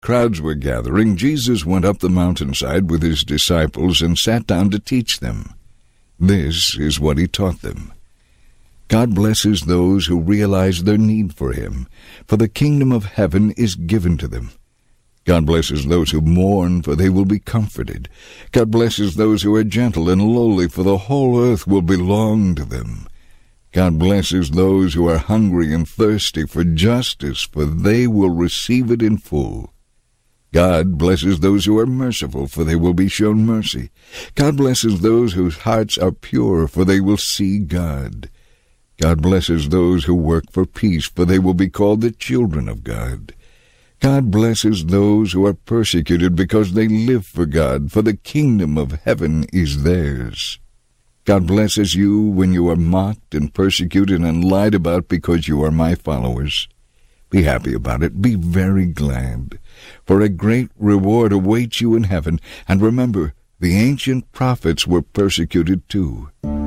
crowds were gathering, Jesus went up the mountainside with his disciples and sat down to teach them. This is what he taught them. God blesses those who realize their need for him, for the kingdom of heaven is given to them. God blesses those who mourn, for they will be comforted. God blesses those who are gentle and lowly, for the whole earth will belong to them. God blesses those who are hungry and thirsty for justice, for they will receive it in full. God blesses those who are merciful, for they will be shown mercy. God blesses those whose hearts are pure, for they will see God. God blesses those who work for peace, for they will be called the children of God. God blesses those who are persecuted because they live for God, for the kingdom of heaven is theirs. God blesses you when you are mocked and persecuted and lied about because you are my followers. Be happy about it. Be very glad, for a great reward awaits you in heaven. And remember, the ancient prophets were persecuted too.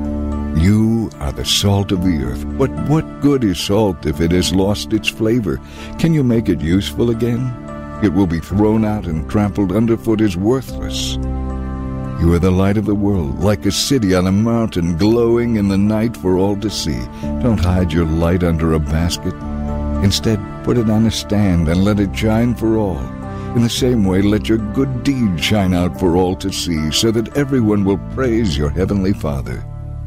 You are the salt of the earth. But what good is salt if it has lost its flavor? Can you make it useful again? It will be thrown out and trampled underfoot as worthless. You are the light of the world, like a city on a mountain, glowing in the night for all to see. Don't hide your light under a basket. Instead, put it on a stand and let it shine for all. In the same way, let your good deeds shine out for all to see, so that everyone will praise your heavenly Father.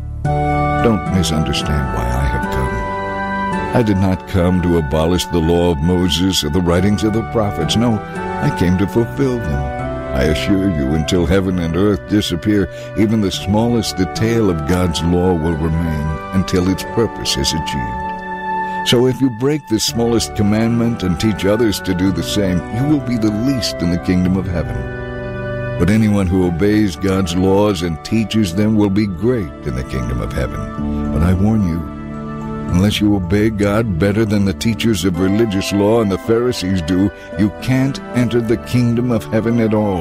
Don't misunderstand why I have come. I did not come to abolish the law of Moses or the writings of the prophets. No, I came to fulfill them. I assure you, until heaven and earth disappear, even the smallest detail of God's law will remain until its purpose is achieved. So if you break the smallest commandment and teach others to do the same, you will be the least in the kingdom of heaven. But anyone who obeys God's laws and teaches them will be great in the kingdom of heaven. But I warn you, unless you obey God better than the teachers of religious law and the Pharisees do, you can't enter the kingdom of heaven at all.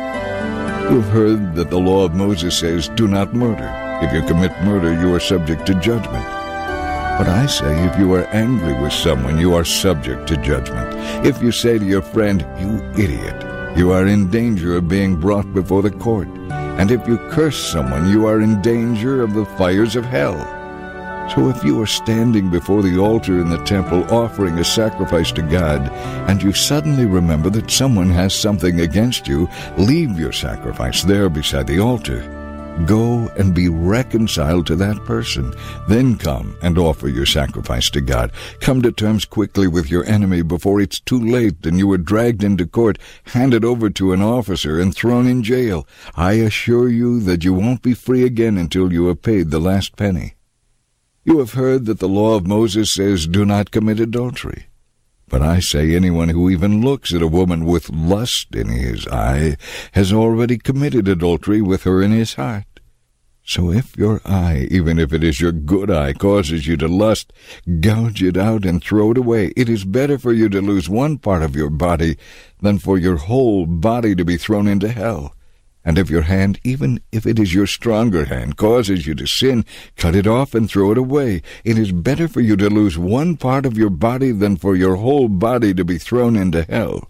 You have heard that the law of Moses says, "Do not murder. If you commit murder, you are subject to judgment." But I say, if you are angry with someone, you are subject to judgment. If you say to your friend, "You idiot," you are in danger of being brought before the court. And if you curse someone, you are in danger of the fires of hell. So if you are standing before the altar in the temple offering a sacrifice to God, and you suddenly remember that someone has something against you, leave your sacrifice there beside the altar. Go and be reconciled to that person. Then come and offer your sacrifice to God. Come to terms quickly with your enemy before it's too late and you are dragged into court, handed over to an officer, and thrown in jail. I assure you that you won't be free again until you have paid the last penny. You have heard that the law of Moses says, "Do not commit adultery." But I say anyone who even looks at a woman with lust in his eye has already committed adultery with her in his heart. So if your eye, even if it is your good eye, causes you to lust, gouge it out and throw it away. It is better for you to lose one part of your body than for your whole body to be thrown into hell. And if your hand, even if it is your stronger hand, causes you to sin, cut it off and throw it away. It is better for you to lose one part of your body than for your whole body to be thrown into hell.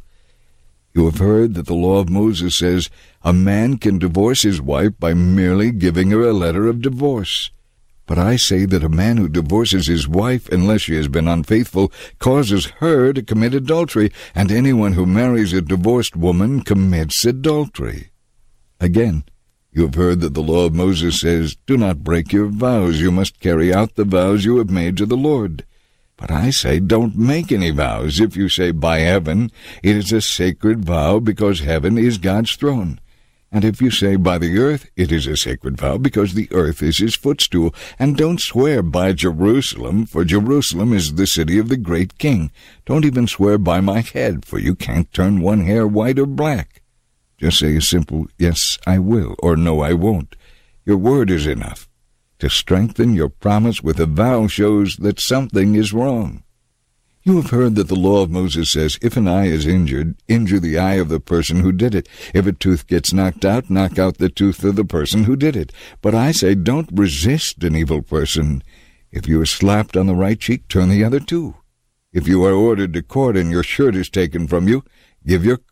You have heard that the law of Moses says a man can divorce his wife by merely giving her a letter of divorce. But I say that a man who divorces his wife, unless she has been unfaithful, causes her to commit adultery, and anyone who marries a divorced woman commits adultery. Again, you have heard that the law of Moses says, "Do not break your vows. You must carry out the vows you have made to the Lord." But I say, don't make any vows. If you say, "By heaven," it is a sacred vow because heaven is God's throne. And if you say, "By the earth," it is a sacred vow because the earth is his footstool. And don't swear by Jerusalem, for Jerusalem is the city of the great king. Don't even swear by my head, for you can't turn one hair white or black. Just say a simple, "Yes, I will," or "No, I won't." Your word is enough. To strengthen your promise with a vow shows that something is wrong. You have heard that the law of Moses says, if an eye is injured, injure the eye of the person who did it. If a tooth gets knocked out, knock out the tooth of the person who did it. But I say, don't resist an evil person. If you are slapped on the right cheek, turn the other too. If you are ordered to court and your shirt is taken from you, Give your